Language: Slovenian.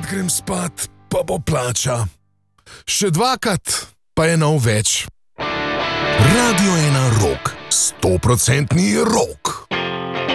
enkrat grem spat, pa bo plača. Še dvakrat, pa je nov več. Radio 1 Rock, 100% rock.